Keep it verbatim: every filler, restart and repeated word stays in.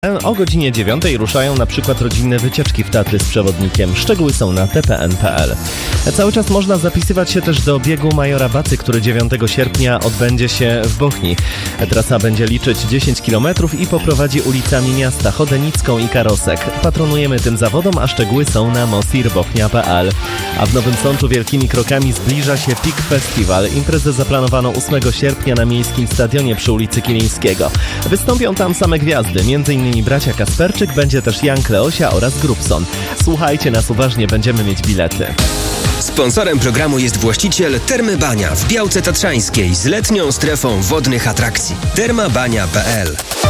O godzinie dziewiątej ruszają na przykład rodzinne wycieczki w Tatry z przewodnikiem. Szczegóły są na t p n kropka p l. Cały czas można zapisywać się też do biegu Majora Bacy, który dziewiątego sierpnia odbędzie się w Bochni. Trasa będzie liczyć dziesięć kilometrów i poprowadzi ulicami miasta Chodenicką i Karosek. Patronujemy tym zawodom, a szczegóły są na mosirbochnia kropka p l. A w Nowym Sączu wielkimi krokami zbliża się Peak Festival. Imprezę zaplanowano ósmego sierpnia na Miejskim Stadionie przy ulicy Kilińskiego. Wystąpią tam same gwiazdy, między innymi bracia Kasperczyk, będzie też Jan Kleosia oraz Grubson. Słuchajcie nas uważnie, będziemy mieć bilety. Sponsorem programu jest właściciel Termy Bania w Białce Tatrzańskiej z letnią strefą wodnych atrakcji. terma bania kropka p l.